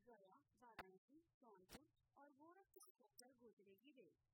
गया, वाराणसी, जौनपुर और गोरखपुर होकर गुजरेगी रेल।